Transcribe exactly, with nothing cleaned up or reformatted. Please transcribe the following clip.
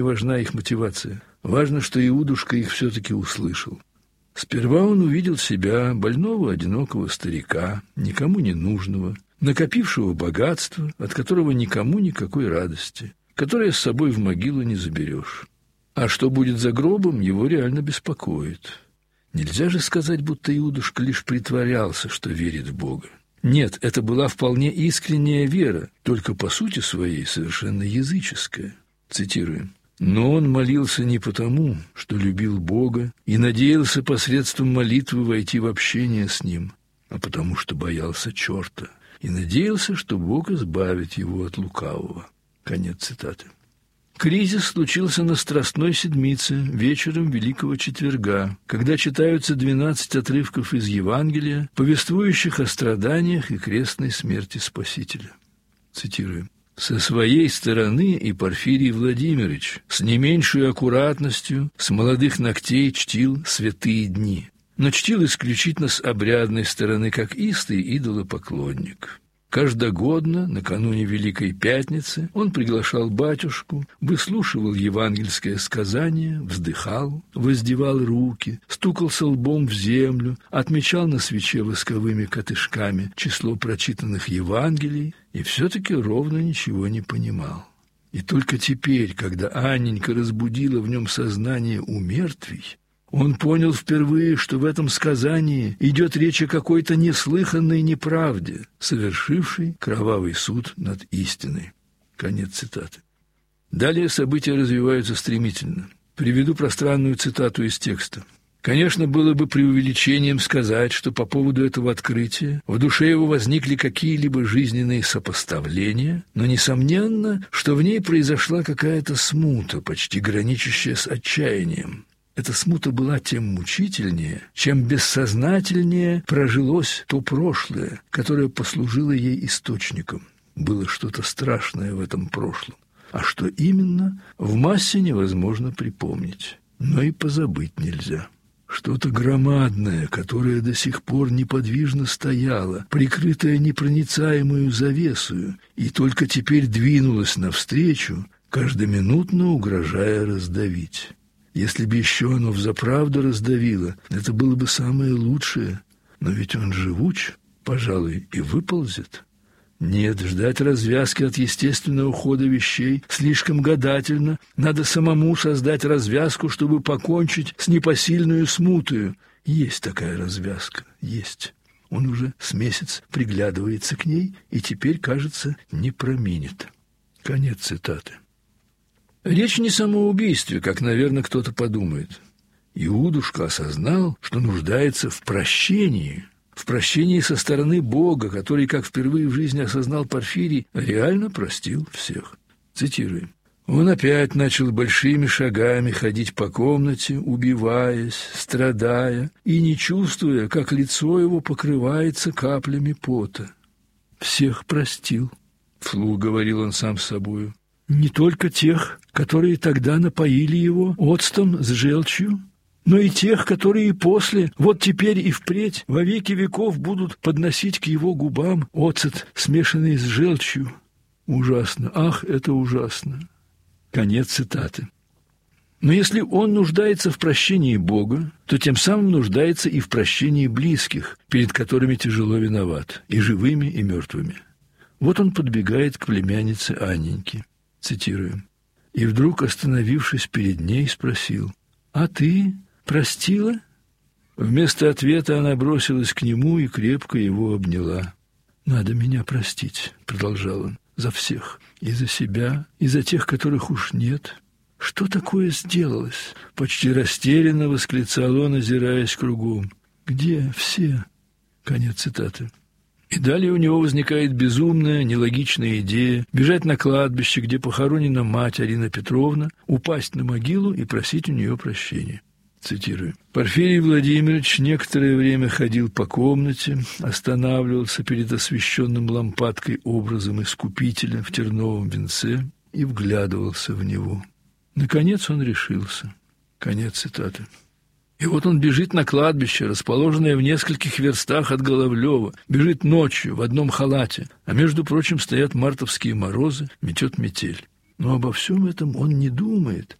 важна их мотивация. Важно, что Иудушка их все-таки услышал. Сперва он увидел себя, больного, одинокого старика, никому не нужного, накопившего богатство, от которого никому никакой радости, которое с собой в могилу не заберешь. А что будет за гробом, его реально беспокоит. Нельзя же сказать, будто Иудушка лишь притворялся, что верит в Бога. Нет, это была вполне искренняя вера, только по сути своей совершенно языческая. Цитируем. «Но он молился не потому, что любил Бога и надеялся посредством молитвы войти в общение с Ним, а потому что боялся черта и надеялся, что Бог избавит его от лукавого». Конец цитаты. Кризис случился на Страстной Седмице, вечером Великого Четверга, когда читаются двенадцать отрывков из Евангелия, повествующих о страданиях и крестной смерти Спасителя. Цитируем. «Со своей стороны и Порфирий Владимирович с не меньшей аккуратностью с молодых ногтей чтил святые дни, но чтил исключительно с обрядной стороны, как истый идолопоклонник. Каждогодно, накануне Великой Пятницы, он приглашал батюшку, выслушивал евангельское сказание, вздыхал, воздевал руки, стукался лбом в землю, отмечал на свече восковыми котышками число прочитанных Евангелий и все-таки ровно ничего не понимал. И только теперь, когда Анненька разбудила в нем сознание у мертвей, он понял впервые, что в этом сказании идет речь о какой-то неслыханной неправде, совершившей кровавый суд над истиной». Конец цитаты. Далее события развиваются стремительно. Приведу пространную цитату из текста. Конечно, было бы преувеличением сказать, что по поводу этого открытия в душе его возникли какие-либо жизненные сопоставления, но несомненно, что в ней произошла какая-то смута, почти граничащая с отчаянием. Эта смута была тем мучительнее, чем бессознательнее прожилось то прошлое, которое послужило ей источником. Было что-то страшное в этом прошлом. А что именно, в массе невозможно припомнить, но и позабыть нельзя. Что-то громадное, которое до сих пор неподвижно стояло, прикрытое непроницаемую завесою, и только теперь двинулось навстречу, каждоминутно угрожая раздавить. Если бы еще оно взаправду раздавило, это было бы самое лучшее. Но ведь он живуч, пожалуй, и выползет. Нет, ждать развязки от естественного хода вещей слишком гадательно. Надо самому создать развязку, чтобы покончить с непосильную смутою. Есть такая развязка, есть. Он уже с месяц приглядывается к ней и теперь, кажется, не проминет. Конец цитаты. Речь не о самоубийстве, как, наверное, кто-то подумает. Иудушка осознал, что нуждается в прощении, в прощении со стороны Бога, который, как впервые в жизни осознал Порфирий, реально простил всех. Цитируем. Он опять начал большими шагами ходить по комнате, убиваясь, страдая и не чувствуя, как лицо его покрывается каплями пота. «Всех простил», — вслух говорил он сам с собою. «Не только тех, которые тогда напоили его оцтом с желчью, но и тех, которые после, вот теперь и впредь, во веки веков будут подносить к его губам оцет, смешанный с желчью. Ужасно, ах, это ужасно». Конец цитаты. Но если он нуждается в прощении Бога, то тем самым нуждается и в прощении близких, перед которыми тяжело виноват, и живыми, и мертвыми. Вот он подбегает к племяннице Анненьке. Цитируем. И вдруг, остановившись перед ней, спросил: «А ты простила?» Вместо ответа она бросилась к нему и крепко его обняла. «Надо меня простить», — продолжал он, — «за всех, и за себя, и за тех, которых уж нет». «Что такое сделалось?» — почти растерянно восклицал он, озираясь кругом. «Где все?» Конец цитаты. И далее у него возникает безумная, нелогичная идея бежать на кладбище, где похоронена мать Арина Петровна, упасть на могилу и просить у нее прощения. Цитирую. Порфирий Владимирович некоторое время ходил по комнате, останавливался перед освещенным лампадкой образом Искупителя в терновом венце и вглядывался в него. Наконец он решился. Конец цитаты. И вот он бежит на кладбище, расположенное в нескольких верстах от Головлёва, бежит ночью в одном халате, а между прочим стоят мартовские морозы, метет метель. Но обо всем этом он не думает,